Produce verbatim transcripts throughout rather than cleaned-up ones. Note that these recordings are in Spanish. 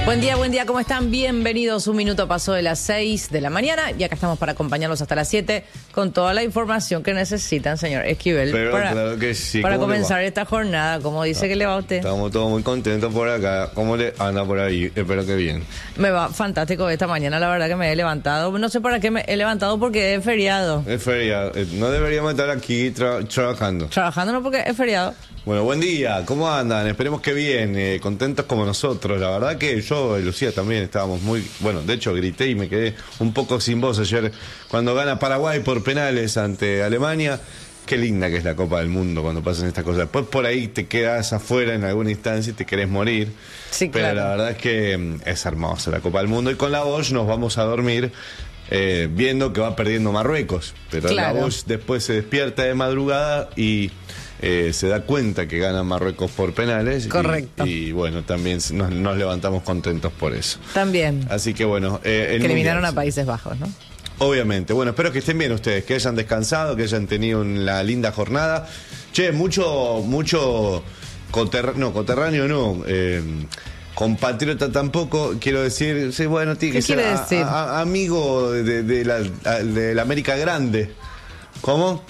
Buen día, buen día, ¿cómo están? Bienvenidos. Un minuto pasó de las seis de la mañana y acá estamos para acompañarlos hasta las siete con toda la información que necesitan, señor Esquivel. Pero para, claro que sí. Para comenzar esta jornada, como dice ah, que le va a usted. Estamos todos muy contentos por acá. ¿Cómo le anda por ahí? Espero que bien. Me va fantástico esta mañana, la verdad que me he levantado. No sé para qué me he levantado porque es feriado. Es feriado. No deberíamos estar aquí tra- trabajando. Trabajando no porque es feriado. Bueno, buen día. ¿Cómo andan? Esperemos que bien. Eh, contentos como nosotros. La verdad que yo y Lucía también estábamos muy... Bueno, de hecho grité y me quedé un poco sin voz ayer cuando gana Paraguay por penales ante Alemania. Qué linda que es la Copa del Mundo cuando pasan estas cosas. Después por ahí te quedas afuera en alguna instancia y te querés morir. Sí, pero claro. La verdad es que es hermosa la Copa del Mundo. Y con la voz nos vamos a dormir eh, viendo que va perdiendo Marruecos. Pero Claro. la voz después se despierta de madrugada y... Eh, se da cuenta que gana Marruecos por penales. Correcto. Y, y bueno, también nos, nos levantamos contentos por eso. También. Así que bueno. Eh, el que eliminaron mundial, a Países Bajos, ¿no? Obviamente. Bueno, espero que estén bien ustedes, que hayan descansado, que hayan tenido una linda jornada. Che, mucho, mucho coterr- no, coterráneo no. Eh, compatriota tampoco, quiero decir, sí, bueno, tiene ¿Qué que ser quiere a- decir? a- amigo de, de la, de la América Grande. ¿Cómo?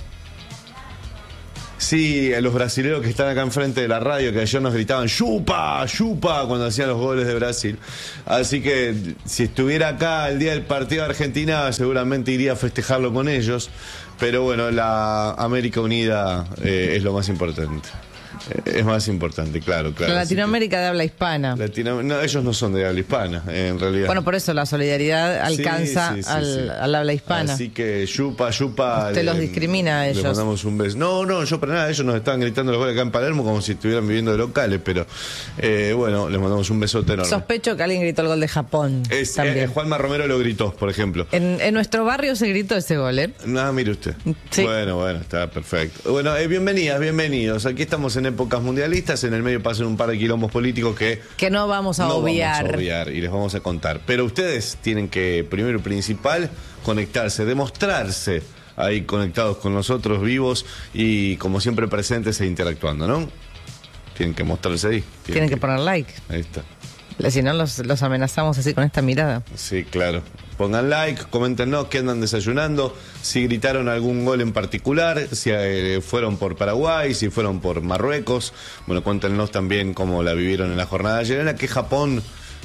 Sí, a los brasileños que están acá enfrente de la radio, que ayer nos gritaban ¡Chupa! ¡Chupa! Cuando hacían los goles de Brasil. Así que si estuviera acá el día del partido de Argentina, seguramente iría a festejarlo con ellos. Pero bueno, la América Unida eh, es lo más importante. Eh, es más importante, claro, claro. La Latinoamérica de habla hispana. Latino... No, ellos no son de habla hispana, en realidad. Bueno, por eso la solidaridad alcanza Sí, sí, sí, al, sí. al habla hispana. Así que yupa, yupa. Usted los discrimina a ellos. Les mandamos un beso. No, no, yo para nada. Ellos nos estaban gritando los goles acá en Palermo como si estuvieran viviendo de locales, pero eh, bueno, les mandamos un besote enorme. Sospecho que alguien gritó el gol de Japón. Es, también. eh, Juanma Romero lo gritó, por ejemplo. En, en nuestro barrio se gritó ese gol, ¿eh? Nada, mire usted. Sí. Bueno, bueno, está perfecto. Bueno, eh, bienvenidas, bienvenidos. Aquí estamos en épocas mundialistas. En el medio pasan un par de quilombos políticos que Que no vamos a no obviar. vamos a obviar y les vamos a contar. Pero ustedes tienen que, primero y principal, conectarse, demostrarse ahí conectados con nosotros, vivos y como siempre presentes e interactuando, ¿no? Tienen que mostrarse ahí. Tienen, Tienen que poner like. Ahí está. Si no, los, los amenazamos así con esta mirada. Sí, claro. Pongan like, coméntenos qué andan desayunando, si gritaron algún gol en particular, si eh, fueron por Paraguay, si fueron por Marruecos. Bueno, cuéntenos también cómo la vivieron en la jornada de ayer, en la que Japón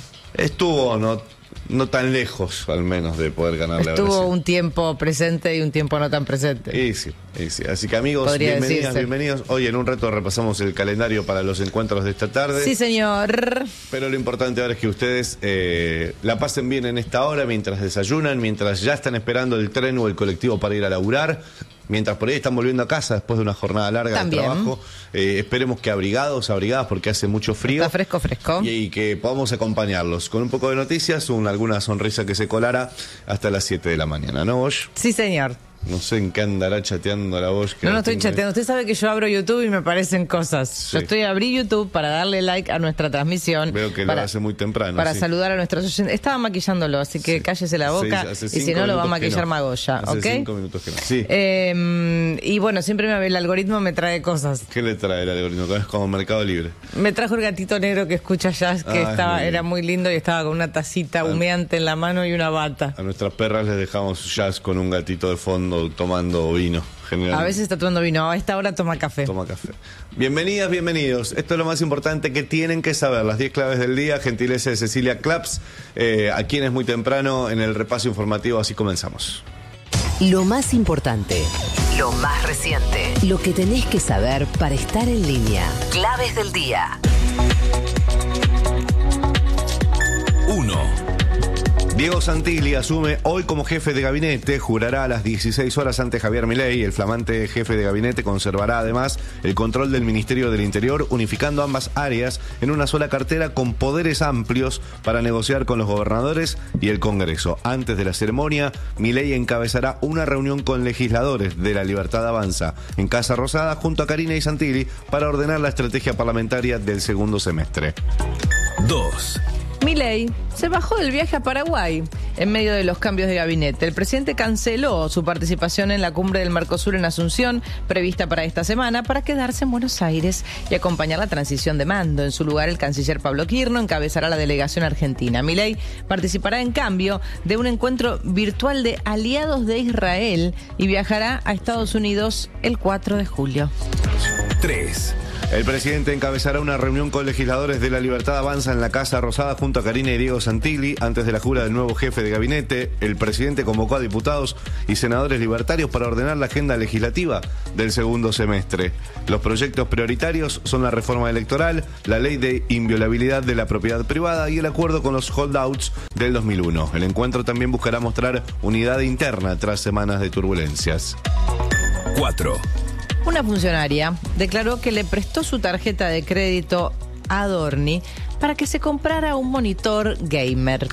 estuvo no, no tan lejos, al menos, de poder ganarle a Estuvo Brasil. un tiempo presente y un tiempo no tan presente. Y sí, y sí. Así que amigos, Podría bienvenidas, decirse. bienvenidos. Hoy en un rato repasamos el calendario para los encuentros de esta tarde. Sí, señor. Pero lo importante ahora es que ustedes eh, la pasen bien en esta hora, mientras desayunan, mientras ya están esperando el tren o el colectivo para ir a laburar, mientras por ahí están volviendo a casa después de una jornada larga También. de trabajo. Eh, esperemos que abrigados, abrigadas, porque hace mucho frío. Está fresco, fresco. Y, y que podamos acompañarlos con un poco de noticias, un, alguna sonrisa que se colara hasta las siete de la mañana, ¿no, vos? Sí, señor. No sé en qué andará chateando la voz. Que No, no la estoy tengo- chateando. Usted sabe que yo abro YouTube y me parecen cosas. Sí. Yo estoy abrí YouTube para darle like a nuestra transmisión. Veo que para, lo hace muy temprano. Para sí. saludar a nuestros oyentes. Estaba maquillándolo, así que Sí. cállese la boca. Sí, hace y si cinco no, lo va a minutos que maquillar no. Magoya. Hace ¿Ok? cinco minutos que no. Sí. Eh, y bueno, siempre me, el algoritmo me trae cosas. ¿Qué le trae el algoritmo? Es como Mercado Libre. Me trajo el gatito negro que escucha jazz, que Ah, estaba, muy bien. era muy lindo y estaba con una tacita Ah. humeante en la mano y una bata. A nuestras perras les dejamos jazz con un gatito de fondo tomando vino. General. A veces está tomando vino, a esta hora toma café. Toma café. Bienvenidas, bienvenidos. Esto es lo más importante que tienen que saber. Las diez claves del día, gentileza de Cecilia Claps. Eh, aquí en Es Muy Temprano, en el repaso informativo, así comenzamos. Lo más importante, lo más reciente, lo que tenés que saber para estar en línea. Claves del día. uno. Diego Santilli asume hoy como jefe de gabinete, jurará a las dieciséis horas ante Javier Milei. El flamante jefe de gabinete conservará además el control del Ministerio del Interior, unificando ambas áreas en una sola cartera con poderes amplios para negociar con los gobernadores y el Congreso. Antes de la ceremonia, Milei encabezará una reunión con legisladores de La Libertad Avanza en Casa Rosada junto a Karina y Santilli para ordenar la estrategia parlamentaria del segundo semestre. dos. Milei se bajó del viaje a Paraguay en medio de los cambios de gabinete. El presidente canceló su participación en la cumbre del Mercosur en Asunción, prevista para esta semana, para quedarse en Buenos Aires y acompañar la transición de mando. En su lugar, el canciller Pablo Quirno encabezará la delegación argentina. Milei participará, en cambio, de un encuentro virtual de aliados de Israel y viajará a Estados Unidos el cuatro de julio. tres. El presidente encabezará una reunión con legisladores de La Libertad Avanza en la Casa Rosada junto a Karina y Diego Santilli antes de la jura del nuevo jefe de gabinete. El presidente convocó a diputados y senadores libertarios para ordenar la agenda legislativa del segundo semestre. Los proyectos prioritarios son la reforma electoral, la ley de inviolabilidad de la propiedad privada y el acuerdo con los holdouts del dos mil uno. El encuentro también buscará mostrar unidad interna tras semanas de turbulencias. cuatro. Una funcionaria declaró que le prestó su tarjeta de crédito a Adorni para que se comprara un monitor gamer.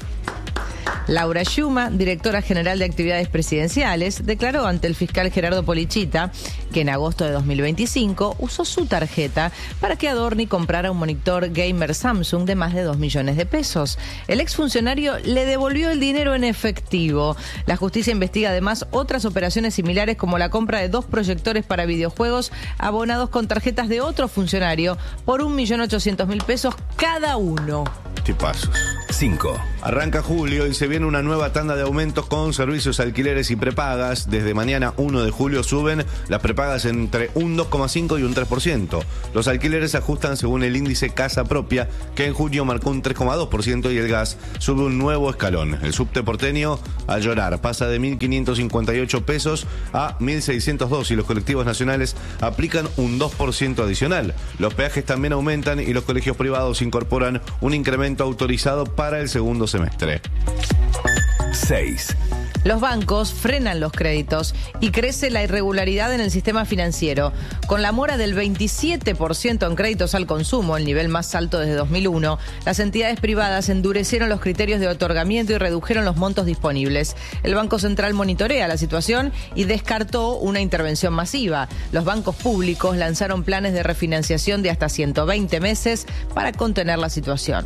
Laura Schuma, directora general de actividades presidenciales, declaró ante el fiscal Gerardo Polichita que en agosto de dos mil veinticinco usó su tarjeta para que Adorni comprara un monitor gamer Samsung de más de dos millones de pesos. El exfuncionario le devolvió el dinero en efectivo. La justicia investiga además otras operaciones similares, como la compra de dos proyectores para videojuegos abonados con tarjetas de otro funcionario por un millón ochocientos mil pesos cada uno. Tipazos. cinco. Arranca julio y se viene una nueva tanda de aumentos con servicios, alquileres y prepagas. Desde mañana uno de julio suben las prepagas entre un dos coma cinco y un tres por ciento. Los alquileres se ajustan según el índice Casa Propia, que en junio marcó un tres coma dos por ciento, y el gas sube un nuevo escalón. El subte porteño, a llorar, pasa de mil quinientos cincuenta y ocho pesos a mil seiscientos dos y los colectivos nacionales aplican un dos por ciento adicional. Los peajes también aumentan y los colegios privados incorporan un incremento autorizado para el segundo semestre. seis. Los bancos frenan los créditos y crece la irregularidad en el sistema financiero. Con la mora del veintisiete por ciento en créditos al consumo, el nivel más alto desde dos mil uno, las entidades privadas endurecieron los criterios de otorgamiento y redujeron los montos disponibles. El Banco Central monitorea la situación y descartó una intervención masiva. Los bancos públicos lanzaron planes de refinanciación de hasta ciento veinte meses para contener la situación.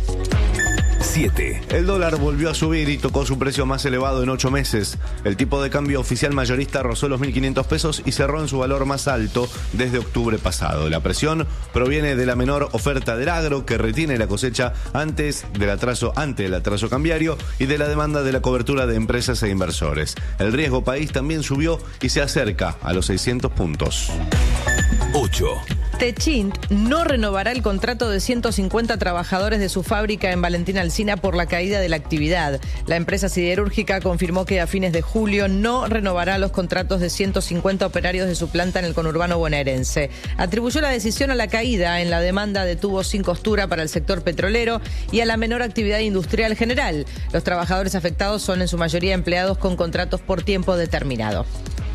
siete. El dólar volvió a subir y tocó su precio más elevado en ocho meses. El tipo de cambio oficial mayorista rozó los mil quinientos pesos y cerró en su valor más alto desde octubre pasado. La presión proviene de la menor oferta del agro, que retiene la cosecha antes del atraso, ante el atraso cambiario, y de la demanda de la cobertura de empresas e inversores. El riesgo país también subió y se acerca a los seiscientos puntos. ocho. Techint no renovará el contrato de ciento cincuenta trabajadores de su fábrica en Valentín Alsina por la caída de la actividad. La empresa siderúrgica confirmó que a fines de julio no renovará los contratos de ciento cincuenta operarios de su planta en el conurbano bonaerense. Atribuyó la decisión a la caída en la demanda de tubos sin costura para el sector petrolero y a la menor actividad industrial general. Los trabajadores afectados son en su mayoría empleados con contratos por tiempo determinado.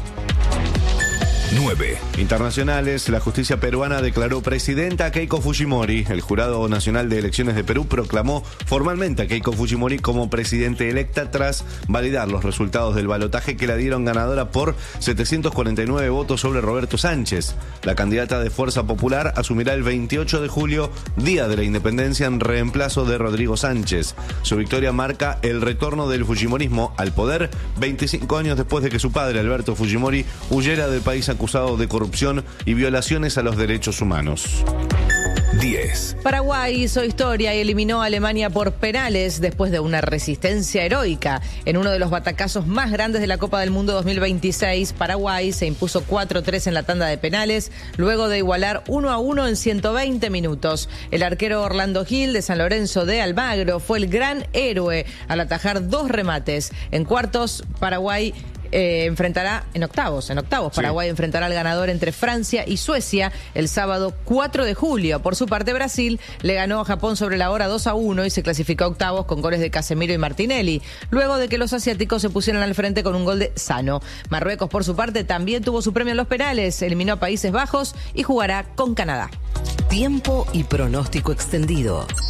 nueve. Internacionales, la justicia peruana declaró presidenta a Keiko Fujimori. El Jurado Nacional de Elecciones de Perú proclamó formalmente a Keiko Fujimori como presidente electa tras validar los resultados del balotaje que la dieron ganadora por setecientos cuarenta y nueve votos sobre Roberto Sánchez. La candidata de Fuerza Popular asumirá el veintiocho de julio, día de la independencia, en reemplazo de Rodrigo Sánchez. Su victoria marca el retorno del fujimorismo al poder veinticinco años después de que su padre, Alberto Fujimori, huyera del país acusado de corrupción y violaciones a los derechos humanos. diez. Paraguay hizo historia y eliminó a Alemania por penales después de una resistencia heroica. En uno de los batacazos más grandes de la Copa del Mundo dos mil veintiséis, Paraguay se impuso cuatro tres en la tanda de penales, luego de igualar uno a uno en ciento veinte minutos. El arquero Orlando Gil, de San Lorenzo de Almagro, fue el gran héroe al atajar dos remates. En cuartos, Paraguay Eh, enfrentará en octavos, en octavos, sí. Paraguay enfrentará al ganador entre Francia y Suecia el sábado cuatro de julio. Por su parte, Brasil le ganó a Japón sobre la hora dos a uno y se clasificó a octavos con goles de Casemiro y Martinelli, luego de que los asiáticos se pusieran al frente con un gol de Sano. Marruecos, por su parte, también tuvo su premio en los penales, eliminó a Países Bajos y jugará con Canadá. Tiempo y pronóstico extendido.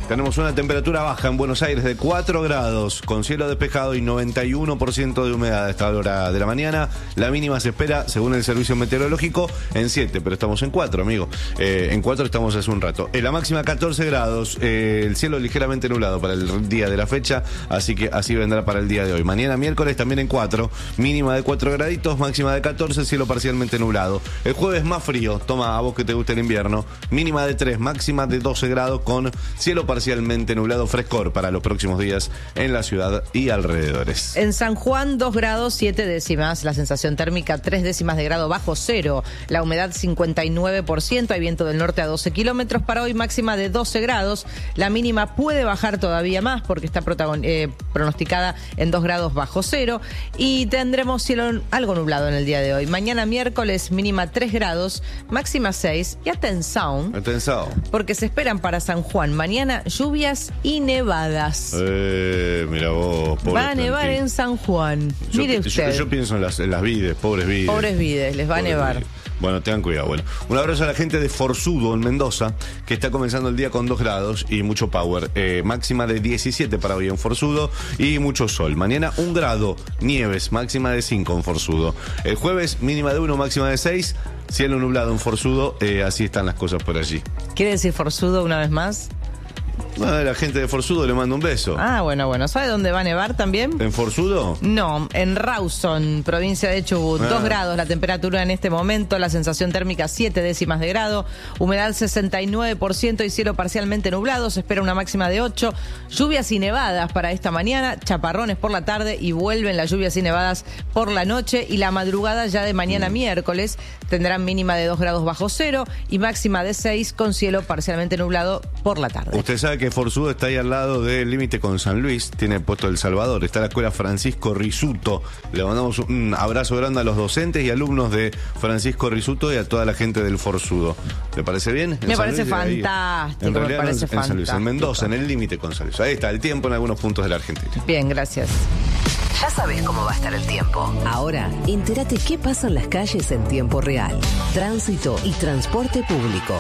Tenemos una temperatura baja en Buenos Aires de cuatro grados, con cielo despejado y noventa y uno por ciento de humedad a esta hora de la mañana. La mínima se espera, según el servicio meteorológico, en siete, pero estamos en cuatro, amigo. Eh, en cuatro estamos hace un rato. En la máxima catorce grados, eh, el cielo ligeramente nublado para el día de la fecha, así que así vendrá para el día de hoy. Mañana miércoles también en cuatro, mínima de cuatro graditos, máxima de catorce, cielo parcialmente nublado. El jueves más frío, toma a vos que te gusta el invierno, mínima de tres, máxima de doce grados con cielo parcialmente parcialmente nublado, frescor para los próximos días en la ciudad y alrededores. En San Juan, dos grados, siete décimas. La sensación térmica, tres décimas de grado bajo cero. La humedad, cincuenta y nueve por ciento. Hay viento del norte a doce kilómetros. Para hoy, máxima de doce grados. La mínima puede bajar todavía más porque está protagon- eh, pronosticada en dos grados bajo cero. Y tendremos cielo algo nublado en el día de hoy. Mañana, miércoles, mínima tres grados, máxima seis. Y atención. Atención. Porque se esperan para San Juan mañana lluvias y nevadas. Eh, mira vos, pobre Va a nevar plantín. en San Juan. Yo, Mire yo- usted. Yo, pienso en las, en las vides, pobres vides. Pobres vides, les va a Pobres nevar. vides. Bueno, tengan cuidado. Bueno, un abrazo a la gente de Forzudo en Mendoza, que está comenzando el día con dos grados y mucho power. Eh, máxima de diecisiete para hoy en Forzudo y mucho sol. Mañana un grado, nieves, máxima de cinco en Forzudo. El jueves mínima de uno, máxima de seis. Cielo nublado en Forzudo, eh, así están las cosas por allí. ¿Quiere decir forzudo una vez más? Bueno, a la gente de Forzudo le mando un beso. Ah, bueno, bueno. ¿Sabe dónde va a nevar también? ¿En Forzudo? No, en Rawson, provincia de Chubut. Ah. Dos grados la temperatura en este momento, la sensación térmica siete décimas de grado, humedad sesenta y nueve por ciento y cielo parcialmente nublado. Se espera una máxima de ocho. Lluvias y nevadas para esta mañana, chaparrones por la tarde y vuelven las lluvias y nevadas por la noche. Y la madrugada ya de mañana Mm. miércoles tendrán mínima de dos grados bajo cero y máxima de seis con cielo parcialmente nublado por la tarde. Usted sabe que Forzudo está ahí al lado del límite con San Luis, tiene puesto El Salvador, está la escuela Francisco Risuto. Le mandamos un abrazo grande a los docentes y alumnos de Francisco Risuto y a toda la gente del Forzudo. ¿Le parece bien? En Me San parece Luis, ahí. fantástico, En me realidad parece en, en San Luis, en fantástico. Mendoza, en el límite con San Luis. Ahí está el tiempo en algunos puntos de la Argentina. Bien, gracias. Ya sabes cómo va a estar el tiempo. Ahora, entérate qué pasa en las calles en tiempo real. Tránsito y transporte público.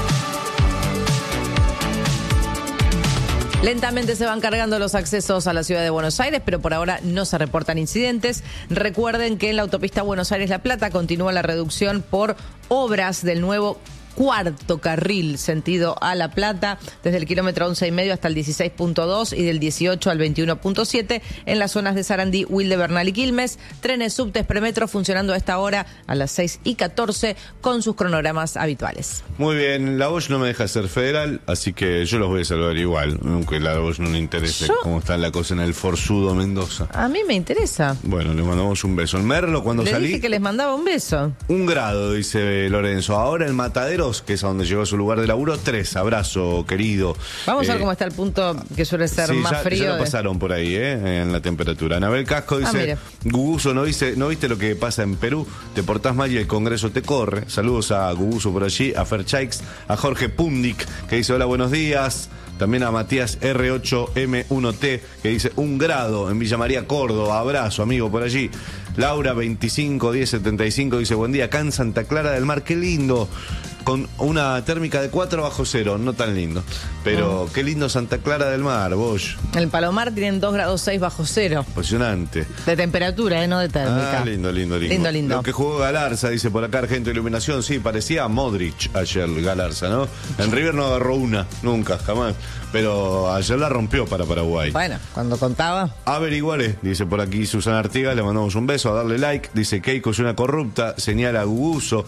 Lentamente se van cargando los accesos a la ciudad de Buenos Aires, pero por ahora no se reportan incidentes. Recuerden que en la autopista Buenos Aires-La Plata continúa la reducción por obras del nuevo cuarto carril sentido a La Plata, desde el kilómetro once y medio hasta el dieciséis punto dos y del dieciocho al veintiuno punto siete en las zonas de Sarandí, Wilde, Bernal y Quilmes. Trenes, subtes, premetro funcionando a esta hora a las seis y catorce con sus cronogramas habituales. Muy bien, la voz no me deja ser federal, así que yo los voy a saludar igual, aunque la voz no le interese Yo- cómo está la cosa en el Forzudo Mendoza. A mí me interesa. Bueno, le mandamos un beso. En Merlo, cuando Le salí... dije que les mandaba un beso. Un grado, dice Lorenzo. Ahora en Mataderos, que es a donde llegó a su lugar de laburo, tres. Abrazo, querido. Vamos a ver Eh, cómo está el punto que suele ser sí, más ya, frío. ya lo de- pasaron por ahí, ¿eh? En la temperatura. Anabel Casco Ah, dice, mire. Guguso, ¿no viste, ¿no viste lo que pasa en Perú? Te portás mal y el Congreso te corre. Saludos a Guguso por allí, a Fer Chaix, a Jorge Pundic, que dice hola, buenos días. También a Matías R ocho M uno T, que dice un grado en Villa María, Córdoba. Abrazo, amigo, por allí. Laura veinticinco diez setenta y cinco dice buen día, acá en Santa Clara del Mar, qué lindo. Con una térmica de cuatro bajo cero, no tan lindo. Pero qué lindo Santa Clara del Mar, vos. El Palomar tienen dos grados seis bajo cero. Impresionante. De temperatura, ¿eh? No de térmica. Ah, lindo, lindo, lindo. Lindo, lindo. Lo que jugó Galarza, dice por acá, Argento Iluminación, sí, parecía a Modric ayer Galarza, ¿no? En River no agarró una, nunca, jamás. Pero ayer la rompió para Paraguay. Bueno, cuando contaba. Averiguaré, dice por aquí Susana Artigas, le mandamos un beso, a darle like. Dice Keiko es una corrupta, señala a Guguso.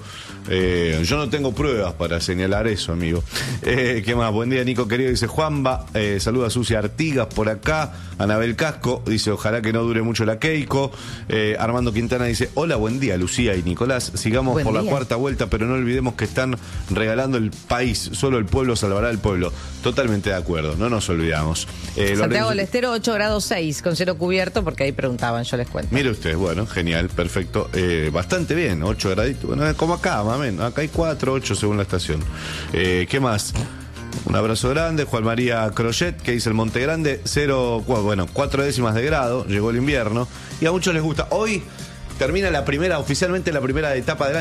Eh, yo no tengo pruebas para señalar eso, amigo. Eh, ¿Qué más? Buen día, Nico querido, dice Juanba. Eh, saluda a Sucia Artigas por acá. Anabel Casco dice ojalá que no dure mucho la Keiko. Eh, Armando Quintana dice hola, buen día, Lucía y Nicolás. Sigamos Buen por la día. cuarta vuelta, pero no olvidemos que están regalando el país. Solo el pueblo salvará al pueblo. Totalmente de acuerdo, no nos olvidamos. Eh, Santiago Lorenzo- del Estero, ocho grados seis, con cielo cubierto, porque ahí preguntaban, yo les cuento. Mire usted, bueno, genial, perfecto. Eh, bastante bien, ocho graditos. Bueno, es como acá, más o menos. Acá hay cuatro, ocho según la estación. Eh, ¿Qué más? Un abrazo grande, Juan María Crochet, que dice el Monte Grande, cero, bueno, cuatro décimas de grado, llegó el invierno. Y a muchos les gusta. Hoy termina la primera, oficialmente la primera etapa del año.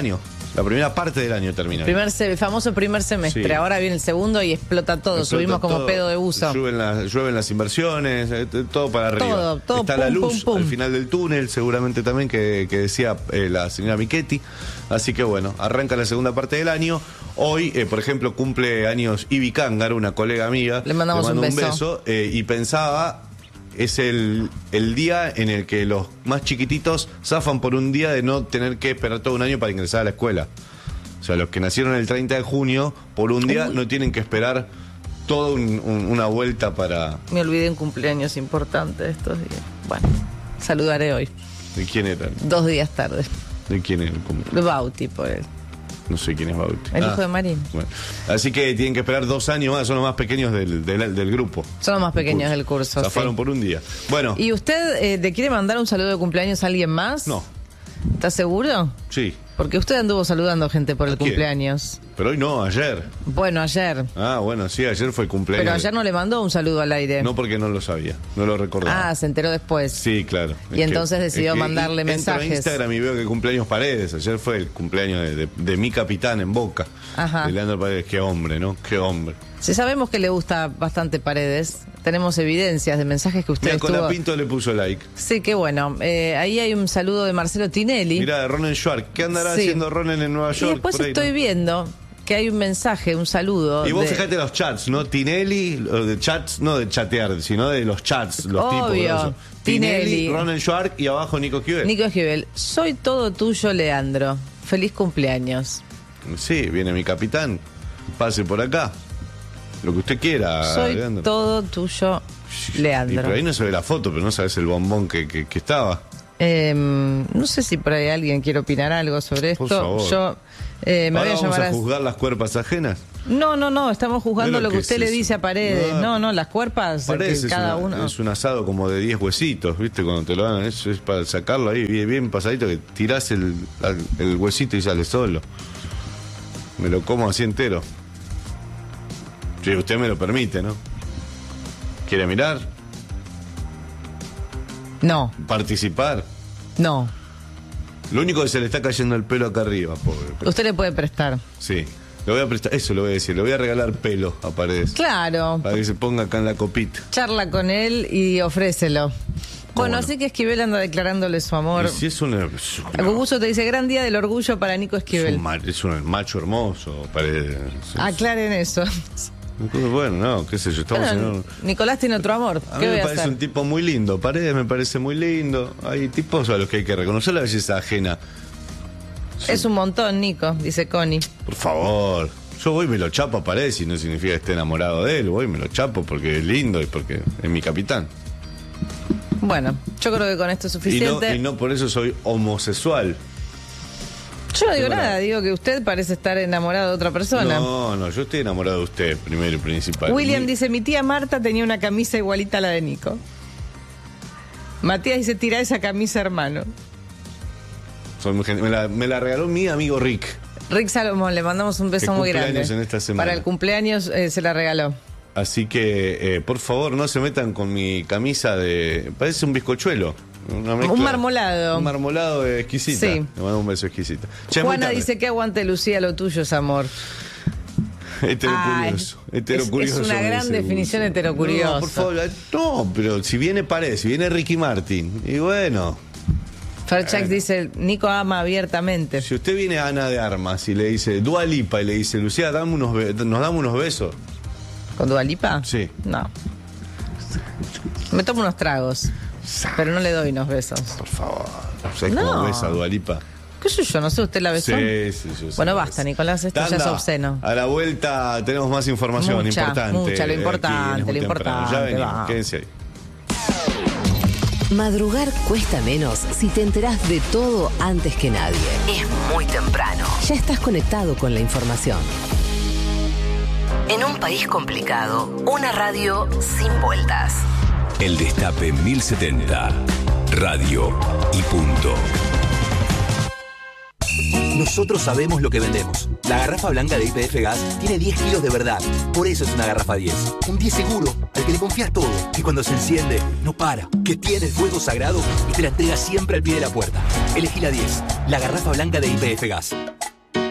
La primera parte del año termina. Primer se- el famoso primer semestre. Sí. Ahora viene el segundo y explota todo. Explota Subimos como todo, pedo de buzo. Llueven las, llueven las inversiones, eh, t- todo para arriba. Todo, todo, Está pum, la luz pum, pum. al final del túnel, seguramente también, que, que decía eh, la señora Michetti. Así que bueno, arranca la segunda parte del año. Hoy, eh, por ejemplo, cumple años Ivy Cangar, una colega amiga. Le mandamos mando un beso. eh, y pensaba, es el, el día en el que los más chiquititos zafan por un día de no tener que esperar todo un año para ingresar a la escuela. O sea, los que nacieron el treinta de junio, por un día no tienen que esperar toda un- un- una vuelta para... Me olvidé un cumpleaños importante de estos días. Bueno, saludaré hoy. ¿De quién era? Dos días tarde. ¿De quién era el cumpleaños? De Bauti, por él. No sé quién es Bauti. El Ah, hijo de Marín. bueno. Así que tienen que esperar dos años más, son los más pequeños del, del, del grupo. Son los más pequeños del curso. Zafaron Sí. por un día. Bueno, ¿Y usted eh, le quiere mandar un saludo de cumpleaños a alguien más? no, ¿Está seguro? sí. Porque usted anduvo saludando gente por ¿A el quién? cumpleaños. Pero hoy no, ayer. Bueno, ayer. Ah, bueno, sí, ayer fue el cumpleaños. Pero ayer no le mandó un saludo al aire. No, porque no lo sabía, no lo recordaba. Ah, se enteró después. Sí, claro. Y Es entonces que- decidió es que mandarle entro mensajes. a Instagram y veo que cumpleaños Paredes. Ayer fue el cumpleaños de, de- de mi capitán en Boca. Ajá. De Leandro Paredes. Qué hombre, ¿no? Qué hombre. Si sabemos que le gusta bastante Paredes, tenemos evidencias de mensajes que usted Mira, estuvo... con la Pinto le puso like. Sí, qué bueno. Eh, ahí hay un saludo de Marcelo Tinelli. Mira, de Ronen Schwartz. ¿Qué andará Sí. haciendo Ronen en Nueva Y York? después por ahí, estoy no? viendo que hay un mensaje, un saludo. Y vos de- fíjate los chats, ¿no? Tinelli, lo de chats, no de chatear, sino de los chats, los tipos. Obvio. grosos. Tinelli. Tinelli, Ronen Schwartz y abajo Nico Esquivel. Nico Esquivel, soy todo tuyo, Leandro. Feliz cumpleaños. Sí, viene mi capitán. Pase por acá. Lo que usted quiera, soy Leandro. todo tuyo, Y Leandro. por ahí no se ve la foto, pero no sabes el bombón que, que, que estaba. Eh, no sé si por ahí alguien quiere opinar algo sobre Por esto. favor. Yo eh, me Ahora voy a vamos llamar a a... juzgar las cuerpas ajenas. No, no, no, estamos juzgando Ve lo lo que que usted es le eso. dice a Paredes. Ah. No, no, las cuerpas, Parece, que es, cada una- uno... es un asado como de diez huesitos, ¿viste? Cuando te lo dan, eso es para sacarlo ahí bien, bien pasadito, que tirás el, al- el huesito y sale solo. Me lo como así entero. Si usted me lo permite, ¿no? ¿Quiere mirar? No, ¿Participar? no. Lo único que se le está cayendo el pelo acá arriba, pobre. Usted le puede prestar. Sí. Le voy a prestar, eso le voy a decir, le voy a regalar pelo a Paredes. Claro, Para que se ponga acá en la copita. charla con él y ofrécelo. Bueno, no? así que Esquivel anda declarándole su amor. Y si es una, es una- Guguso te dice, gran día del orgullo para Nico es Esquivel. un, ma- es un macho hermoso, Paredes. Es- Aclaren eso. Bueno, no, qué sé yo, estamos Bueno, en un... Nicolás tiene otro amor. A mí ¿Qué voy me a parece hacer? un tipo muy lindo, Paredes me parece muy lindo. Hay tipos a los que hay que reconocer la belleza ajena. Es un montón, Nico, dice Connie. Por favor, yo voy y me lo chapo a Paredes y no significa que esté enamorado de él, voy y me lo chapo porque es lindo y porque es mi capitán. Bueno, yo creo que con esto es Y no, suficiente. y no por eso soy homosexual. Yo no digo Tengo nada, la- digo que usted parece estar enamorado de otra persona. No, no, yo estoy enamorado de usted, primero y principal. William Mi- dice, mi tía Marta tenía una camisa igualita a la de Nico. Matías dice, tira esa camisa, hermano. soy muy gen- me, la, me la regaló mi amigo Rick. Rick Salomón, le mandamos un beso Que muy grande. cumpleaños en esta semana. Para el cumpleaños eh, se la regaló. Así que, eh, por favor, no se metan con mi camisa de... Parece un bizcochuelo. Una mezcla- Un marmolado. Un marmolado exquisita. Sí. Le mando un beso exquisita. Che, muy Juana tarde. dice que aguante Lucía, lo tuyo es amor. Heterocurioso. Ay, Heterocurioso. es- es una me gran dice definición Gus. heterocuriosa. No, por favor. la- No, pero si viene Paredes, si viene Ricky Martin, y bueno, Ferchax dice, Nico ama abiertamente. si usted viene a Ana de Armas y le dice Dua Lipa y le dice, Lucía, dame unos be- nos damos unos besos. ¿Con Dualipa? Sí. No. Me tomo unos tragos, pero no le doy unos besos. Por favor. ¿Sabes No. cómo besa Dua Lipa? ¿Qué sé yo? No sé, ¿usted la besó? Sí, sí, yo sé Bueno, que basta, es. Nicolás, esto ya es Tanda, obsceno. A la vuelta tenemos más información Mucha, importante. mucha, lo Aquí en importante, Es Muy lo Temprano. importante, Ya venimos, va. quédense ahí. Madrugar cuesta menos si te enterás de todo antes que nadie. Es muy temprano. Ya estás conectado con la información. En un país complicado, una radio sin vueltas. El Destape mil setenta. Radio y punto. Nosotros sabemos lo que vendemos. La garrafa blanca de Y P F Gas tiene diez kilos de verdad. Por eso es una garrafa diez. Un diez seguro, al que le confías todo. Que cuando se enciende, no para. Que tiene el fuego sagrado y te la entrega siempre al pie de la puerta. Elegí la diez. La garrafa blanca de Y P F Gas.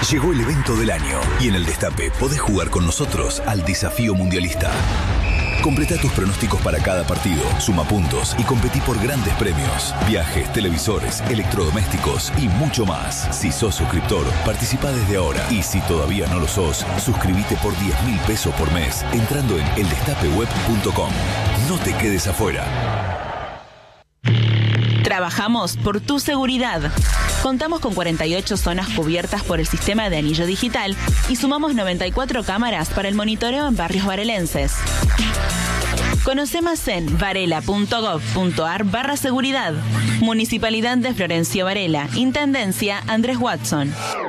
Llegó el evento del año y en el Destape podés jugar con nosotros al desafío mundialista. Completa tus pronósticos para cada partido, suma puntos y competí por grandes premios. Viajes, televisores, electrodomésticos y mucho más. Si sos suscriptor, participa desde ahora. Y si todavía no lo sos, suscríbete por diez mil pesos por mes entrando en el destape web punto com. No te quedes afuera. Trabajamos por tu seguridad. Contamos con cuarenta y ocho zonas cubiertas por el sistema de anillo digital y sumamos noventa y cuatro cámaras para el monitoreo en barrios varelenses. Conoce más en varela punto gov punto ar barra seguridad. Municipalidad de Florencio Varela. Intendencia Andrés Watson.